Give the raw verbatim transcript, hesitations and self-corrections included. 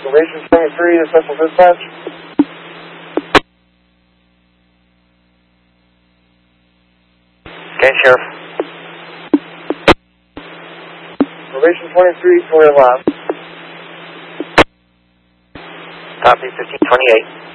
Probation twenty-three to Central Dispatch. Okay, Sheriff. Probation twenty-three, clear left. Copy, fifteen twenty-eight.